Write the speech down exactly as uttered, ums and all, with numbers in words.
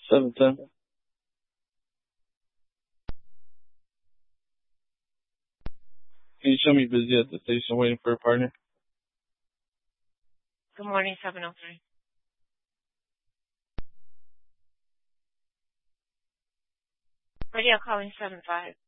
seven ten. Can you show me busy at the station waiting for a partner? Good morning, seven oh three. Radio calling seven five.